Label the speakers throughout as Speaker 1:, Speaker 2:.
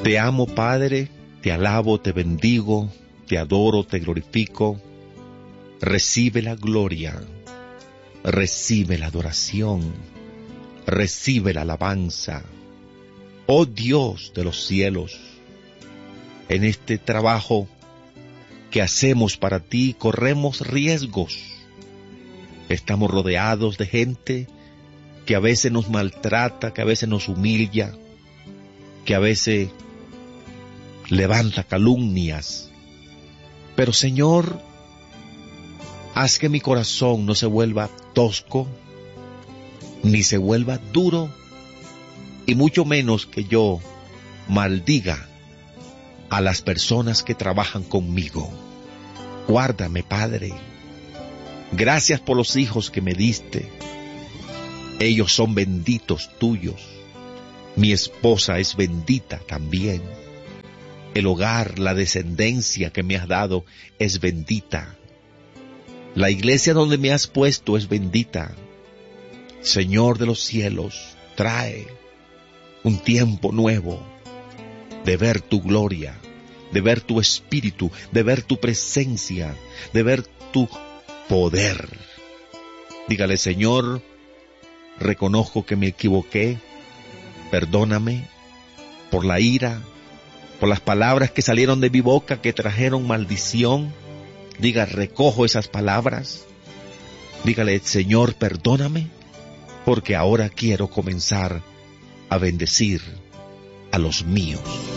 Speaker 1: Te amo, Padre, te alabo, te bendigo, te adoro, te glorifico. Recibe la gloria, recibe la adoración, recibe la alabanza. Oh Dios de los cielos, en este trabajo que hacemos para ti corremos riesgos. Estamos rodeados de gente que a veces nos maltrata, que a veces nos humilla, que a veces levanta calumnias. Pero Señor, haz que mi corazón no se vuelva tosco, ni se vuelva duro, y mucho menos que yo maldiga a las personas que trabajan conmigo. Guárdame, Padre. Gracias por los hijos que me diste. Ellos son benditos tuyos. Mi esposa es bendita también. El hogar, la descendencia que me has dado es bendita. La iglesia donde me has puesto es bendita. Señor de los cielos, trae un tiempo nuevo de ver tu gloria, de ver tu espíritu, de ver tu presencia, de ver tu poder. Dígale, Señor, reconozco que me equivoqué, perdóname por la ira, por las palabras que salieron de mi boca que trajeron maldición. Diga, recojo esas palabras. Dígale, Señor, perdóname, porque ahora quiero comenzar a bendecir a los míos.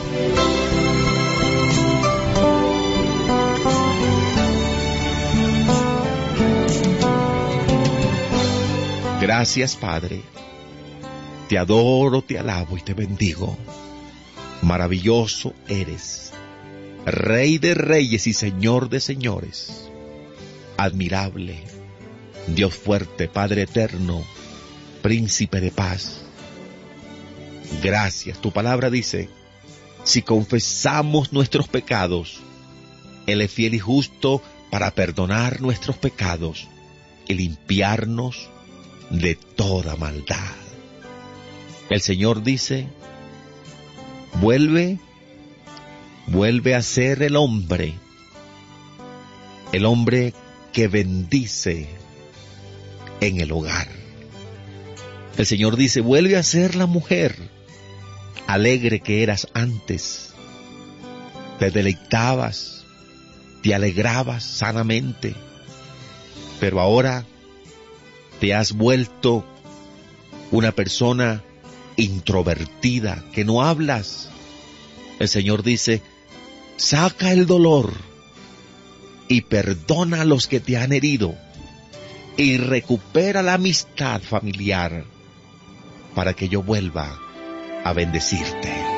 Speaker 1: Gracias, Padre. Te adoro, te alabo y te bendigo. Maravilloso eres, Rey de reyes y Señor de señores. Admirable, Dios fuerte, Padre eterno, Príncipe de paz. Gracias. Tu palabra dice, si confesamos nuestros pecados, Él es fiel y justo para perdonar nuestros pecados y limpiarnos de toda maldad. El Señor dice, vuelve a ser el hombre que bendice en el hogar. El Señor dice, vuelve a ser la mujer alegre que eras antes. Te deleitabas, te alegrabas sanamente, pero ahora te has vuelto una persona introvertida, que no hablas. El Señor dice, saca el dolor y perdona a los que te han herido y recupera la amistad familiar para que yo vuelva a bendecirte.